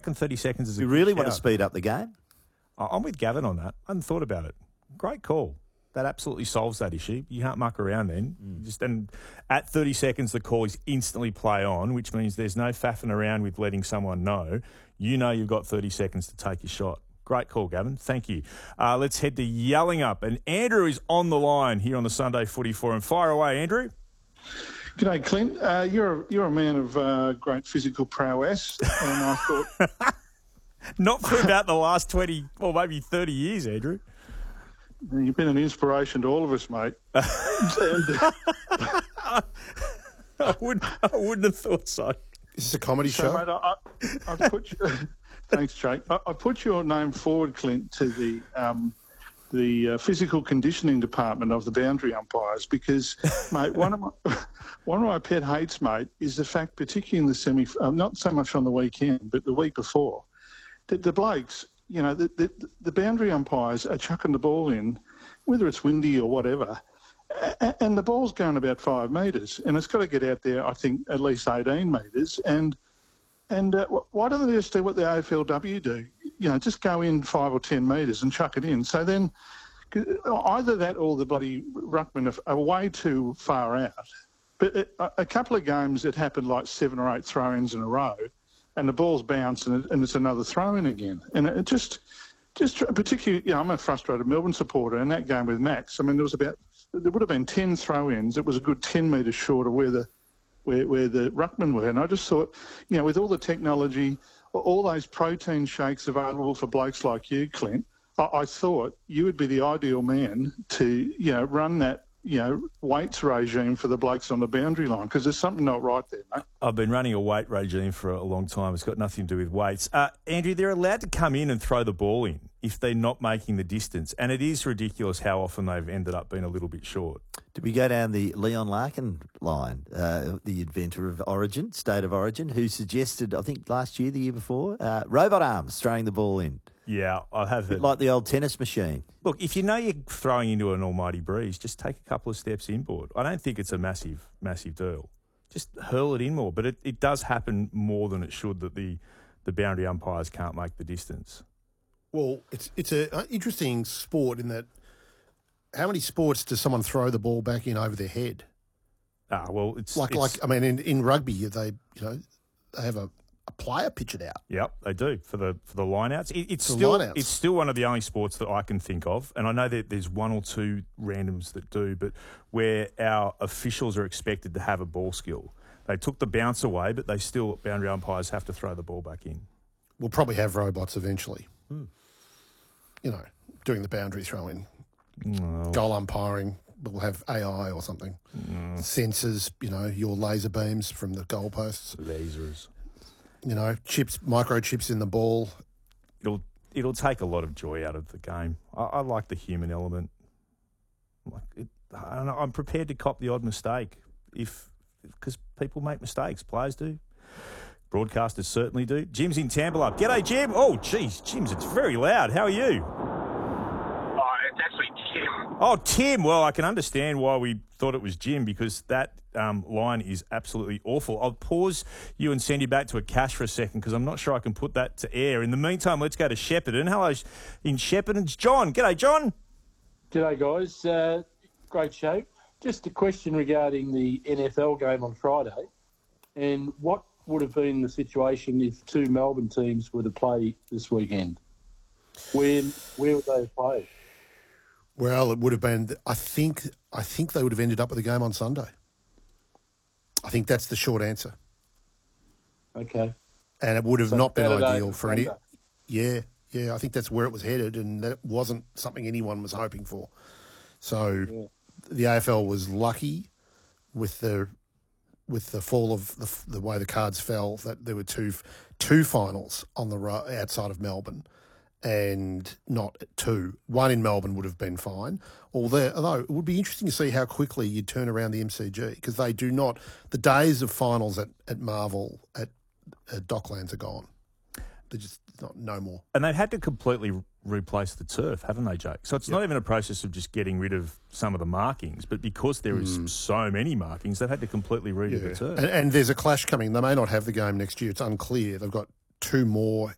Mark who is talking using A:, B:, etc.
A: reckon 30 seconds is a
B: You
A: good
B: really want to
A: shout.
B: speed up the game?
A: I'm with Gavin on that. I hadn't thought about it. Great call. That absolutely solves that issue. You can't muck around then. And at 30 seconds, the call is instantly play on, which means there's no faffing around with letting someone know. You know you've got 30 seconds to take your shot. Great call, Gavin. Thank you. Let's head to Yelling Up. And Andrew is on the line here on the Sunday Footy Forum. Fire away, Andrew.
C: G'day, Clint. You're a man of great physical prowess, and I thought
A: Not for about the last 20 or maybe 30 years, Andrew.
C: you've been an inspiration to all of us, mate.
A: I wouldn't have thought so.
D: Is this a comedy
C: So,
D: show?
C: mate, I put you, thanks, Jake. I put your name forward, Clint, to the physical conditioning department of the boundary umpires because, mate, one of my pet hates, mate, is the fact, particularly in the not so much on the weekend, but the week before, that the blokes, you know, the boundary umpires are chucking the ball in, whether it's windy or whatever, and the ball's going about 5 metres, and it's got to get out there, I think, at least 18 metres. And why don't they just do what the AFLW do? You know, just go in 5 or 10 metres and chuck it in. So then either that or the bloody ruckmen are way too far out. But a couple of games, it happened like 7 or 8 throw-ins in a row, and the ball's bounced and it's another throw-in again. And it just particularly, you know, I'm a frustrated Melbourne supporter, and that game with Max, I mean, there would have been 10 throw-ins. It was a good 10 metres short of where the ruckmen were. And I just thought, you know, with all the technology, all those protein shakes available for blokes like you, Clint, I thought you would be the ideal man to, you know, run that, you know, weights regime for the blokes on the boundary line, because there's something not right there, mate.
A: I've been running a weight regime for a long time. It's got nothing to do with weights. Andrew, they're allowed to come in and throw the ball in if they're not making the distance. And it is ridiculous how often they've ended up being a little bit short.
B: Did we go down the Leon Larkin line, the inventor of Origin, State of Origin, who suggested, I think last year, the year before, robot arms throwing the ball in?
A: Yeah, I have heard.
B: Like the old tennis machine.
A: Look, if you know you're throwing into an almighty breeze, just take a couple of steps inboard. I don't think it's a massive deal. Just hurl it in more. But it does happen more than it should that the boundary umpires can't make the distance.
D: Well, it's an interesting sport in that how many sports does someone throw the ball back in over their head?
A: Well, it's
D: like I mean, in rugby, they have a player pitch it out.
A: Yep, they do for the lineouts. It's still one of the only sports that I can think of, and I know that there's one or two randoms that do, but where our officials are expected to have a ball skill. They took the bounce away, but boundary umpires have to throw the ball back in.
D: We'll probably have robots eventually. You know, doing the boundary throw-in.
A: No.
D: Goal umpiring, we'll have AI or something. Sensors, you know, your laser beams from the goalposts.
A: Lasers.
D: You know, microchips in the ball.
A: It'll take a lot of joy out of the game. I like the human element. I don't know, I'm prepared to cop the odd mistake because people make mistakes. Players do. Broadcasters certainly do. Jim's in Tampa. G'day, Jim. Oh, geez, Jim's, it's very loud. How are you?
E: It's actually Tim.
A: Oh, Tim. Well, I can understand why we thought it was Jim because that line is absolutely awful. I'll pause you and send you back to a cash for a second because I'm not sure I can put that to air. In the meantime, let's go to Shepparton. Hello, in Shepparton, it's John. G'day, John.
F: G'day, guys. Great show. Just a question regarding the NFL game on Friday and what would have been the situation if two Melbourne teams were to play this weekend? Where would they have played?
D: Well, it would have been. I think they would have ended up with a game on Sunday. I think that's the short answer.
F: Okay.
D: And it would have not been
F: Saturday,
D: ideal for any.
F: Sunday.
D: Yeah. I think that's where it was headed, and that wasn't something anyone was hoping for. So, the AFL was lucky with the fall of the way the cards fell that there were two finals on the outside of Melbourne. And not two. One in Melbourne would have been fine. Although it would be interesting to see how quickly you'd turn around the MCG because they do not. The days of finals at Marvel at Docklands are gone. They're just no more.
A: And they've had to completely replace the turf, haven't they, Jake? So it's not even a process of just getting rid of some of the markings, but because there is so many markings, they've had to completely redo the turf.
D: And there's a clash coming. They may not have the game next year. It's unclear. They've got two more